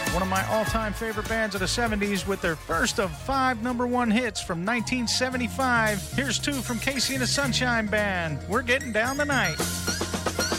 one of my all-time favorite bands of the 70s with their first of 5 #1 hits from 1975. Here's 2 from Casey and the Sunshine Band. We're getting down tonight.